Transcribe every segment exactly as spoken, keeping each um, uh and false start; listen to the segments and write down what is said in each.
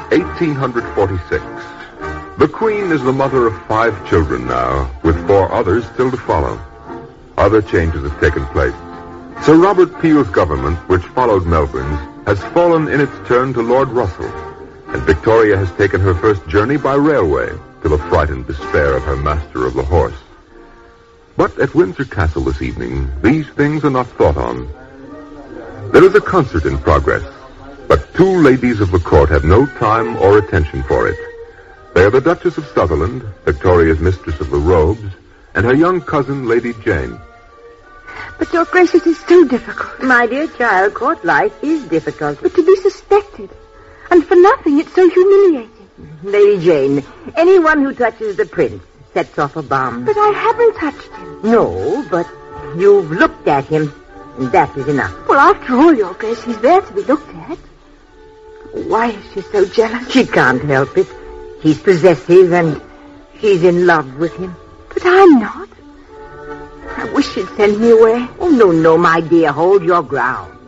eighteen forty-six. The Queen is the mother of five children now, with four others still to follow. Other changes have taken place. Sir Robert Peel's government, which followed Melbourne's, has fallen in its turn to Lord Russell, and Victoria has taken her first journey by railway, to the frightened despair of her master of the horse. But at Windsor Castle this evening, these things are not thought on. There is a concert in progress, but two ladies of the court have no time or attention for it. They are the Duchess of Sutherland, Victoria's mistress of the robes, and her young cousin, Lady Jane. But, Your Grace, it is so difficult. My dear child, court life is difficult. But to be suspected, and for nothing, it's so humiliating. Lady Jane, anyone who touches the prince sets off a bomb. But I haven't touched him. No, but you've looked at him, and that is enough. Well, after all, Your Grace, he's there to be looked at. Why is she so jealous? She can't help it. He's possessive, and she's in love with him. But I'm not. I wish she'd send me away. Oh, no, no, my dear. Hold your ground.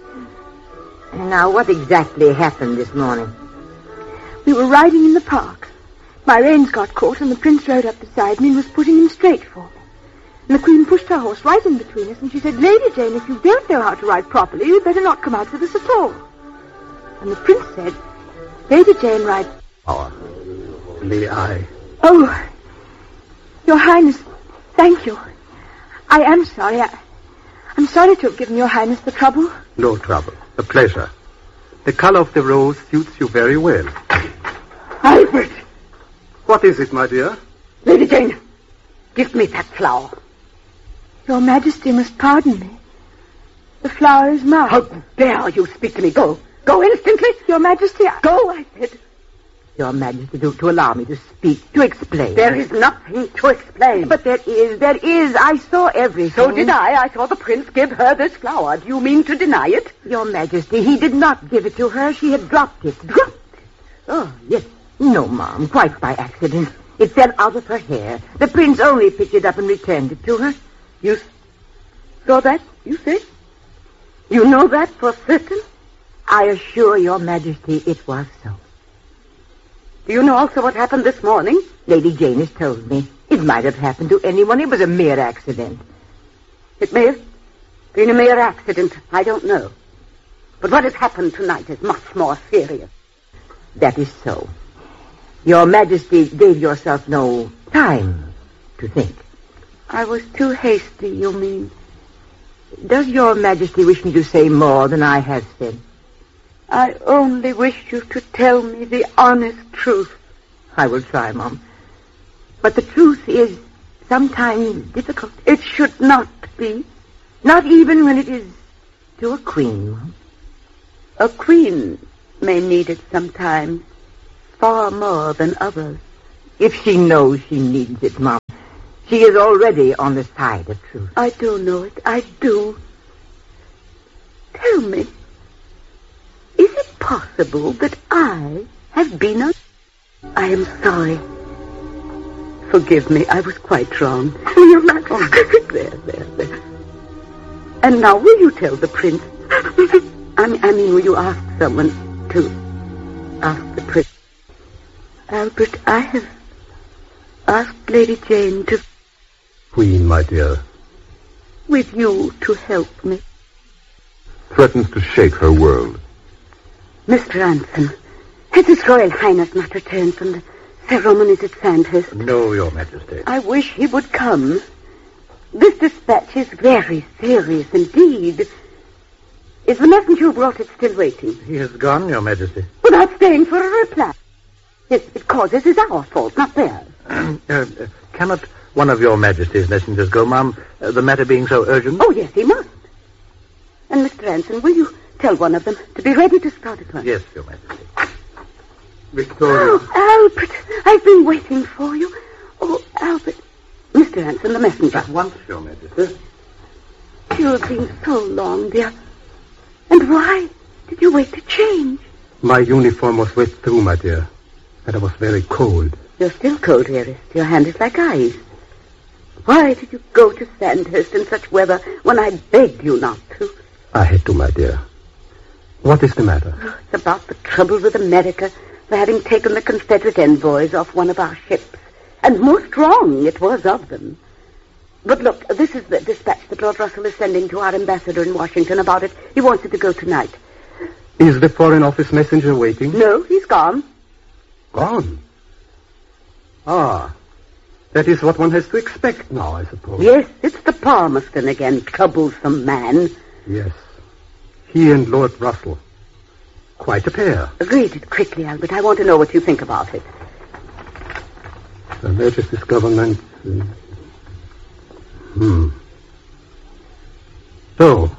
And now, what exactly happened this morning? We were riding in the park. My reins got caught, and the prince rode up beside me and was putting them straight for me. And the Queen pushed her horse right in between us, and she said, Lady Jane, if you don't know how to ride properly, you'd better not come out with us at all. And the prince said, Lady Jane rides... Power. May I? Oh, Your Highness, thank you. I am sorry. I, I'm sorry to have given Your Highness the trouble. No trouble. A pleasure. The color of the rose suits you very well. Albert! What is it, my dear? Lady Jane, give me that flower. Your Majesty must pardon me. The flower is mine. How dare you speak to me? Go. Go instantly. Your Majesty, I... Go, I said. Your Majesty, to, to allow me to speak, to explain. There is nothing to explain. But there is, there is. I saw everything. So did I. I saw the prince give her this flower. Do you mean to deny it? Your Majesty, he did not give it to her. She had dropped it. Dropped it? Oh, yes. No, Mom, quite by accident. It fell out of her hair. The prince only picked it up and returned it to her. You saw that, you say? You know that for certain? I assure Your Majesty it was so. Do you know also what happened this morning? Lady Jane has told me. It might have happened to anyone. It was a mere accident. It may have been a mere accident. I don't know. But what has happened tonight is much more serious. That is so. Your Majesty gave yourself no time to think. I was too hasty, you mean? Does Your Majesty wish me to say more than I have said? I only wish you to tell me the honest truth. I will try, Mom. But the truth is sometimes difficult. It should not be. Not even when it is to a queen, Mom. A queen may need it sometimes, far more than others. If she knows she needs it, Mom, she is already on the side of truth. I do know it. I do. Tell me. Is it possible that I have been a... I am sorry. Forgive me, I was quite wrong. Your Majesty. Oh, there, there, there. And now will you tell the prince? I mean, I mean, will you ask someone to ask the prince? Albert, I have asked Lady Jane to... Queen, my dear. With you to help me. Threatens to shake her world. Mister Anson, has His Royal Highness not returned from the ceremonies at Sandhurst? No, Your Majesty. I wish he would come. This dispatch is very serious indeed. Is the messenger who brought it still waiting? He has gone, Your Majesty. Without staying for a reply? Yes, because this is our fault, not theirs. uh, uh, cannot one of Your Majesty's messengers go, Ma'am, uh, the matter being so urgent? Oh, yes, he must. And Mister Anson, will you tell one of them to be ready to start at once? Yes, Your Majesty. Victoria. Oh, Albert, I've been waiting for you. Oh, Albert. Mister Anson, the messenger. At once, Your Majesty. You have been so long, dear. And why did you wait to change? My uniform was wet through, my dear. And I was very cold. You're still cold, dearest. Your hand is like ice. Why did you go to Sandhurst in such weather when I begged you not to? I had to, my dear. What is the matter? Oh, it's about the trouble with America. for having taken the Confederate envoys off one of our ships. And most wrong it was of them. But look, this is the dispatch that Lord Russell is sending to our ambassador in Washington about it. He wants it to go tonight. Is the Foreign Office messenger waiting? No, he's gone. Gone? Ah, that is what one has to expect now, I suppose. Yes, it's the Palmerston again, troublesome man. Yes, he and Lord Russell. Quite a pair. Read it quickly, Albert. I want to know what you think about it. Her Majesty's government... Uh, hmm. So,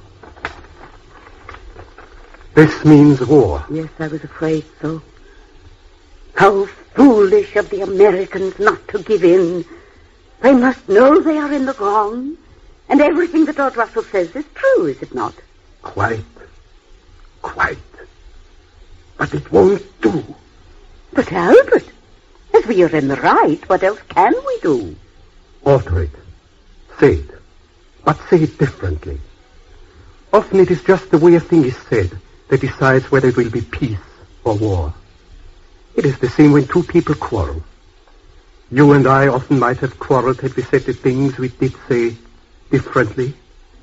this means war. Yes, I was afraid so. How foolish of the Americans not to give in. They must know they are in the wrong. And everything that Lord Russell says is true, is it not? Quite. Quite. But it won't do. But Albert, as we are in the right, what else can we do? Alter it. Say it. But say it differently. Often it is just the way a thing is said that decides whether it will be peace or war. It is the same when two people quarrel. You and I often might have quarreled had we said the things we did say differently.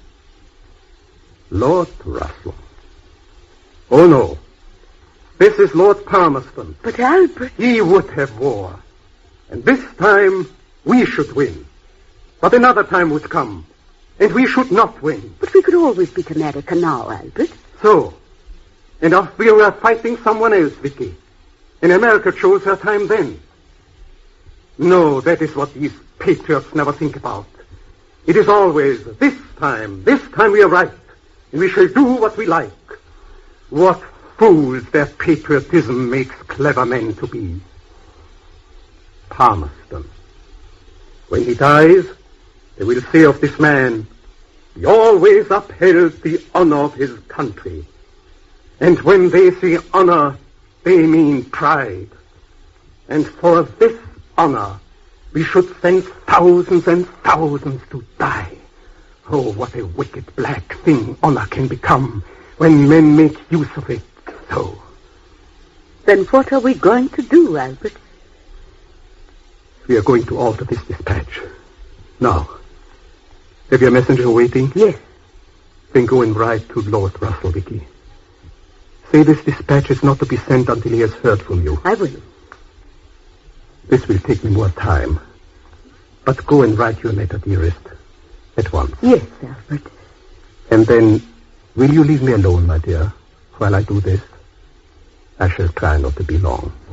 Lord Russell. Oh, no. This is Lord Palmerston. But Albert... He would have war. And this time we should win. But another time would come, and we should not win. But we could always beat America now, Albert. So, and if we were fighting someone else, Vicky, and America chose her time then. No, that is what these patriots never think about. It is always, this time, this time we are right, and we shall do what we like. What fools their patriotism makes clever men to be. Palmerston. When he dies, they will say of this man, he always upheld the honor of his country. And when they say honor, they mean pride. And for this honor, we should send thousands and thousands to die. Oh, what a wicked black thing honor can become when men make use of it so. Then what are we going to do, Albert? We are going to alter this dispatch. Now, have your messenger waiting? Yes. Then go and write to Lord Russell, Vicky. Say this dispatch is not to be sent until he has heard from you. I will. This will take me more time. But go and write your letter, dearest, at once. Yes, Albert. And then, will you leave me alone, my dear, while I do this? I shall try not to be long.